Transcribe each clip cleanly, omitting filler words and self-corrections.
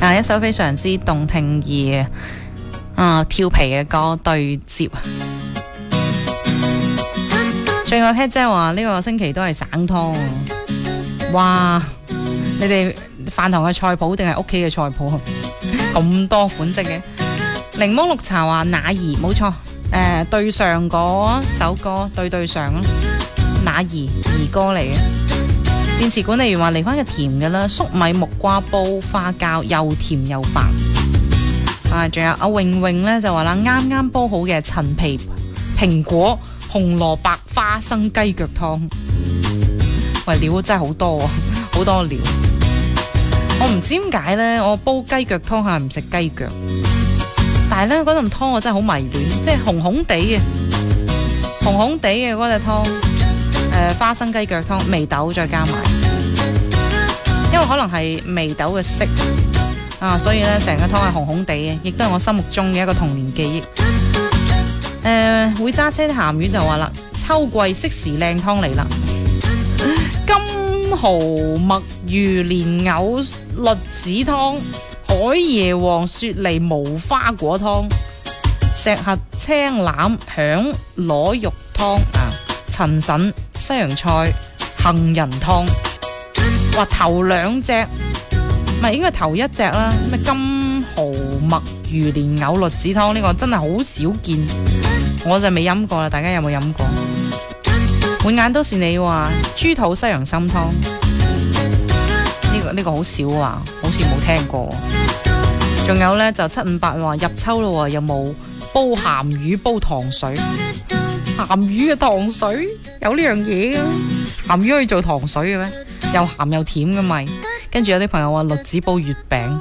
一首非常之動聽而調皮嘅歌對接。仲有 Cat 姐話呢個星期都係省湯，哇！你哋飯堂嘅菜譜定係屋企嘅菜譜？咁多款式嘅。檸檬綠茶話那兒冇錯，對上嗰首歌對上咯，那兒歌嚟嘅。電池管理員話嚟翻嘅甜嘅啦，粟米木瓜煲花膠又甜又白。仲有阿穎穎呢就話啦，啱啱煲好嘅陳皮蘋果紅蘿蔔花生雞腳湯。喂，料真係好多啊，好多料。我唔知點解呢，我煲雞腳湯係唔食雞腳，但係呢嗰陣湯我真係好迷戀，即係紅紅地嘅嗰隻湯，花生雞腳湯，眉豆再加埋，因為可能係眉豆嘅色所以呢成個湯係紅紅地嘅，亦都係我心目中嘅一個童年記憶。會揸車啲鹹魚就話啦，秋季適時靚湯嚟啦，金蠔墨魚蓮藕栗子湯、海椰皇雪梨無花果湯、石核青欖響螺肉湯陳腎西洋菜杏仁湯。話頭兩隻唔係應該頭一隻啦，咩金蠔墨魚蓮藕栗子湯呢個真係好少見，我就未飲過啦，大家有冇飲過？滿眼都是你話豬肚西洋參湯，呢個好少啊，好似冇聽過。仲有呢，就758話入秋咯，有冇煲鹹魚煲糖水？鹹魚嘅糖水有呢樣嘢嘅？鹹魚可以做糖水嘅咩？又鹹又甜嘅咪？跟住有啲朋友話栗子煲月餅，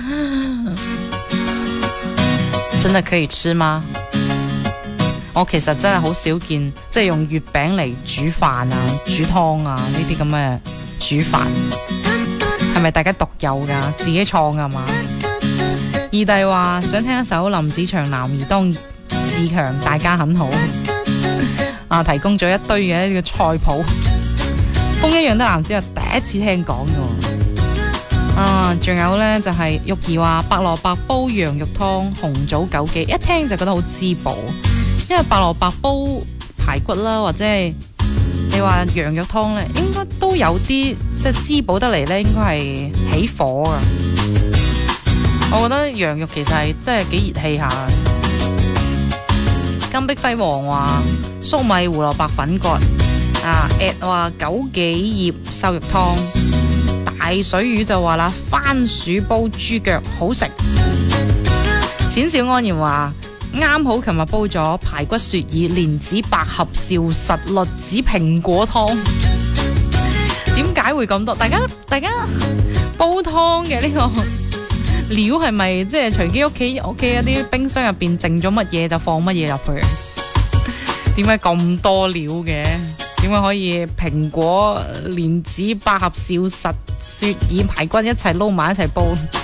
真係可以吃嗎？我其實真係好少見，即係用月餅嚟煮飯啊、煮湯啊呢啲咁嘅煮飯，係咪大家獨有噶？自己創噶嘛？二弟話想聽一首林子祥《男兒當自強》，大家很好提供咗一堆嘅呢個菜譜。風一樣的男子係第一次聽講嘅。仲有呢，就係玉兒話白蘿蔔煲羊肉湯、紅棗枸杞，一聽就覺得好滋補。因為白蘿蔔煲排骨啦，或者係你話羊肉湯呢，應該都有啲即係滋補得嚟呢，應該係起火噶。我覺得羊肉其實係真係幾熱氣下。金碧輝煌話粟米胡蘿蔔粉葛話枸杞葉瘦肉湯。大水魚就話啦，番薯煲豬腳好食。淺小安然話啱好琴日煲咗排骨雪耳蓮子百合紹實栗子蘋果湯。點解會咁多？大家煲湯嘅呢個料係咪即係隨機屋企一啲冰箱入邊剩咗乜嘢就放乜嘢入去？點解咁多料嘅？點解可以蘋果蓮子百合紹實雪耳排骨一齊撈埋一齊煲？